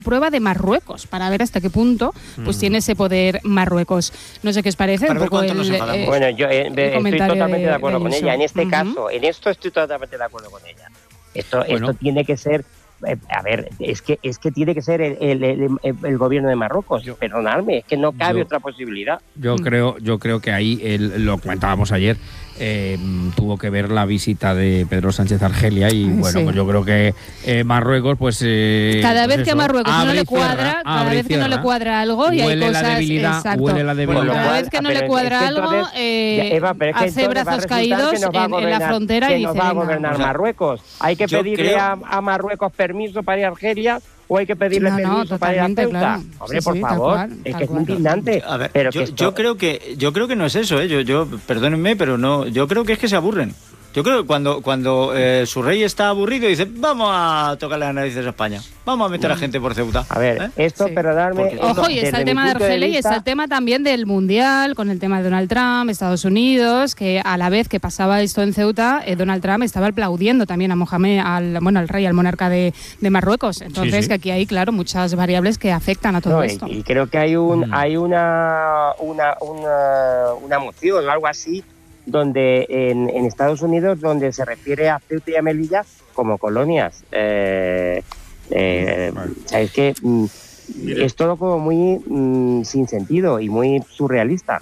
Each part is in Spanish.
prueba de Marruecos para ver hasta qué punto pues tiene ese poder Marruecos. No sé qué os parece. Para ver cuánto nos enfadamos. Bueno, yo estoy totalmente de acuerdo con ella. En este Uh-huh. caso, en esto estoy totalmente de acuerdo con ella. Esto tiene que ser, a ver, es que tiene que ser el gobierno de Marruecos. Perdonadme, es que no cabe otra posibilidad. Yo creo que ahí, lo comentábamos ayer, tuvo que ver la visita de Pedro Sánchez a Argelia y pues yo creo que Marruecos pues cada vez que a Marruecos no le cuadra, cada vez que no le cuadra algo y hay cosas, huele la debilidad. Cada vez que no le cuadra algo, Eva, hace brazos caídos en la frontera y dice, nos va a gobernar Marruecos. Hay que pedirle a Marruecos permiso para ir a Argelia. ¿O hay que pedirle permiso para ir a Ceuta? Claro. Hombre, por favor, es que es indignante. A ver, pero yo creo que no es eso, yo perdónenme, pero no, yo creo que es que se aburren. Yo creo que cuando su rey está aburrido dice, vamos a tocarle las narices a España, vamos a meter a gente por Ceuta. A ver, esto, perdonadme. Ojo, y está el tema de Argelia y está el tema también del Mundial, con el tema de Donald Trump, Estados Unidos, que a la vez que pasaba esto en Ceuta, Donald Trump estaba aplaudiendo también a Mohamed, al rey, al monarca de Marruecos. Entonces, que aquí hay, claro, muchas variables que afectan a todo esto. Y creo que hay una moción o algo así, donde en Estados Unidos, donde se refiere a Ceuta y a Melilla como colonias. Es que es todo como muy sin sentido y muy surrealista.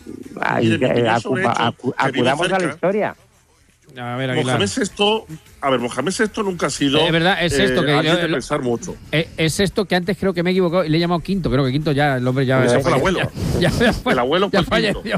Acudamos a la historia. A ver, Aguilar. Mohamed VI nunca ha sido es verdad, es esto que alguien de pensar mucho. Es esto que antes creo que me he equivocado y le he llamado Quinto. Creo que Quinto ya, el hombre ya… Ese fue el abuelo. El abuelo fue el Quinto.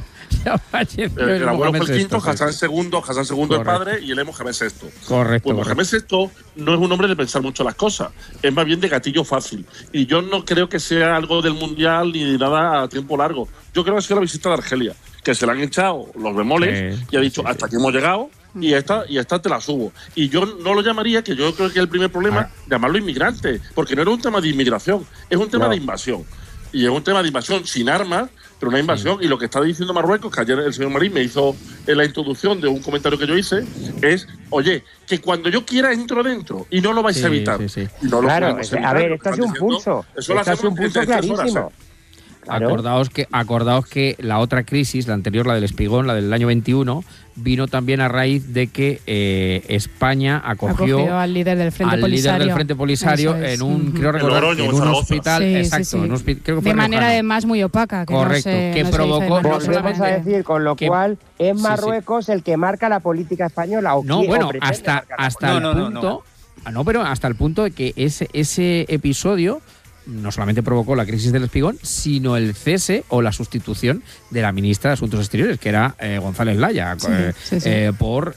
El abuelo fue el Quinto, Hassan II el padre y él es Mohamed VI. Correcto. Pues Mohamed VI no es un hombre de pensar mucho las cosas, es más bien de gatillo fácil. Y yo no creo que sea algo del Mundial ni de nada a tiempo largo. Yo creo que ha sido la visita de Argelia, que se le han echado los bemoles y ha dicho, hasta aquí hemos llegado. Y esta te la subo. Y yo no lo llamaría, que yo creo que es el primer problema, llamarlo inmigrante, porque no era un tema de inmigración, es un tema de invasión. Y es un tema de invasión sin armas, pero una invasión. Y lo que está diciendo Marruecos, que ayer el señor Marín me hizo la introducción de un comentario que yo hice, es, oye, que cuando yo quiera entro dentro y no lo vais a evitar. No claro, a ver, esto es un pulso. Esto es un pulso clarísimo. Claro. Acordaos que la otra crisis, la anterior, la del Espigón, la del año 21, vino también a raíz de que España acogió al líder del Frente Polisario, en un, creo recordar, en un hospital, exacto, en un hospital, creo que fue de manera además muy opaca. Correcto, que provocó… Volvemos a decir, con lo cual es Marruecos el que marca la política española. No, bueno, hasta el punto… pero hasta el punto de que ese episodio no solamente provocó la crisis del Espigón, sino el cese o la sustitución de la ministra de Asuntos Exteriores, que era González Laya, por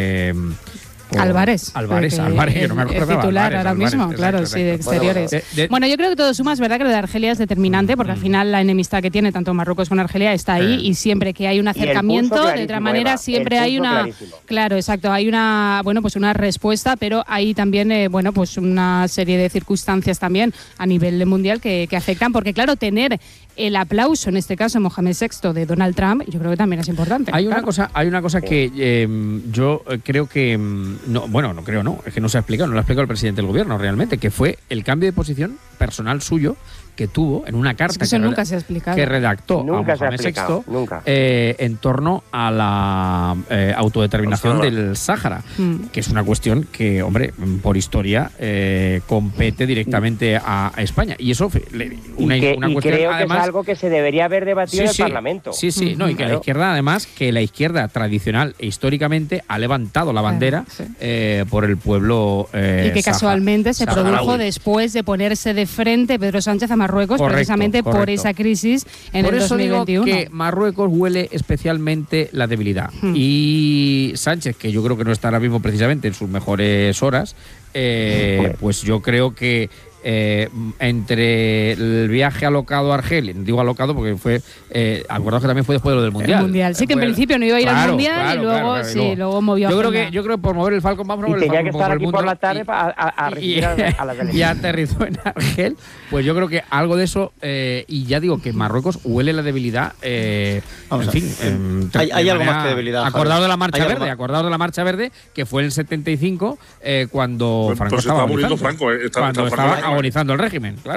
Álvarez, que no me acordaba. Titular ahora mismo, claro, sí, de Exteriores. Bueno, yo creo que todo suma, es verdad que lo de Argelia es determinante, porque al final la enemistad que tiene tanto Marruecos como Argelia está ahí, y siempre que hay un acercamiento, de otra manera siempre hay una… Claro, exacto, hay una una respuesta, pero hay también una serie de circunstancias también a nivel mundial que afectan, porque claro, tener el aplauso, en este caso Mohamed VI, de Donald Trump, yo creo que también es importante. Hay una cosa que yo creo que… es que no se ha explicado, no lo ha explicado el presidente del gobierno realmente, que fue el cambio de posición personal suyo que tuvo en una carta nunca se ha explicado, que redactó a Mohamed VI en torno a la autodeterminación del Sáhara, que es una cuestión que, hombre, por historia compete directamente a España. Y eso una cuestión, creo además, que es algo que se debería haber debatido en el Parlamento. Sí, y que la izquierda, además, la izquierda tradicional e históricamente ha levantado la bandera por el pueblo y que casualmente se produjo después de ponerse de frente Pedro Sánchez a Marruecos, precisamente por esa crisis en el 2021. Por eso digo que Marruecos huele especialmente la debilidad. Y Sánchez, que yo creo que no está ahora mismo precisamente en sus mejores horas, pues yo creo que entre el viaje alocado a Argelia, digo alocado porque fue, acordaos que también fue después de lo del Mundial. El Mundial, sí, que en principio no iba a ir al Mundial y luego luego movió. Yo creo que por mover el Falcon vamos a mover el Falcon. Tenía que estar aquí por la tarde para recibir a la delegación. Y aterrizó en Argel, pues yo creo que algo de eso, y ya digo que Marruecos huele la debilidad. Hay algo más que debilidad. Acordaos de la Marcha Verde, que fue en el 75, cuando Franco estaba muriendo Franco, agonizando el régimen, claro.